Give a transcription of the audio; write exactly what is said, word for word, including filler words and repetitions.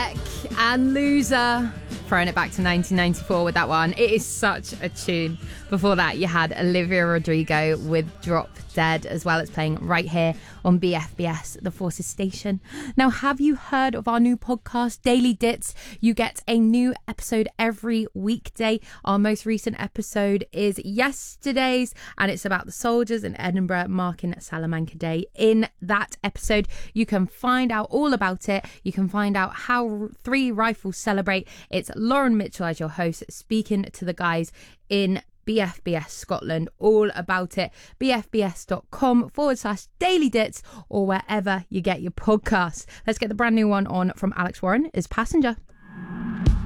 Beck and Loser. Throwing it back to nineteen ninety-four with that one. It is such a tune. Before that, you had Olivia Rodrigo with Drop Dead as well. It's playing right here on B F B S, the Forces station. Now, have you heard of our new podcast, Daily Dits? You get a new episode every weekday. Our most recent episode is yesterday's, and it's about the soldiers in Edinburgh marking Salamanca Day. In that episode, you can find out all about it. You can find out how Three Rifles celebrate. It's Lauren Mitchell as your host, speaking to the guys in B F B S Scotland, all about it. bfbs.com forward slash daily dits or wherever you get your podcasts. Let's get the brand new one on from Alex Warren is Passenger.